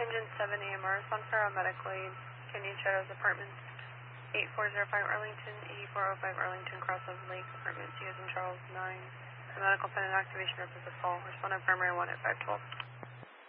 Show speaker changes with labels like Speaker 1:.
Speaker 1: Engine 7 AMR is on paramedical aid. Canyon Shadows Apartments, 8405 Arlington, 8405 Arlington, Crossover Lake, Apartment C as in Charles 9. The medical pen and activation purpose of call. Respond on primary 1 at 512.